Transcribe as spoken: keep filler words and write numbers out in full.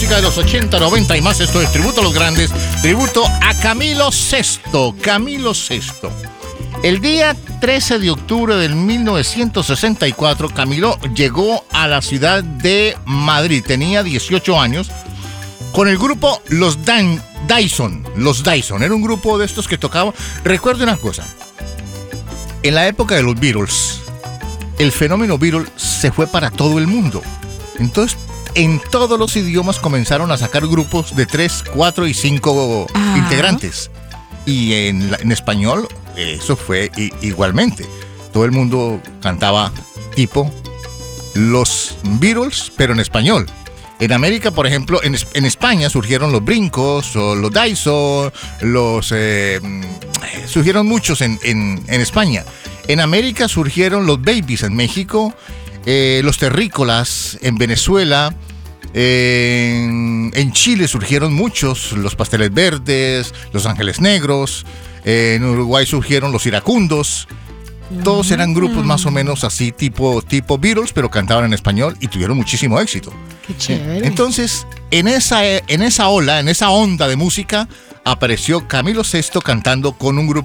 música de los ochenta, noventa y más. Esto es tributo a los grandes, tributo a Camilo Sesto. Camilo Sesto. El día trece de octubre del mil novecientos sesenta y cuatro, Camilo llegó a la ciudad de Madrid. Tenía dieciocho años con el grupo Los Dan Dyson. Los Dyson. Era un grupo de estos que tocaba. Recuerdo una cosa. En la época de los Beatles, el fenómeno Beatles se fue para todo el mundo. Entonces, en todos los idiomas comenzaron a sacar grupos de tres, cuatro y cinco ah. integrantes. Y en, en español, eso fue i- igualmente. Todo el mundo cantaba tipo los Beatles, pero en español. En América, por ejemplo, en, en España surgieron los Brincos, o los Dyson, los... Eh, surgieron muchos en, en, en España. En América surgieron los Babies en México, eh, los Terrícolas en Venezuela, eh, en, en Chile surgieron muchos, los Pasteles Verdes, los Ángeles Negros, eh, en Uruguay surgieron los Iracundos. Todos eran grupos más o menos así, tipo, tipo Beatles, pero cantaban en español y tuvieron muchísimo éxito. Qué chévere. Entonces, en esa, en esa ola, en esa onda de música, apareció Camilo Sesto cantando con un grupo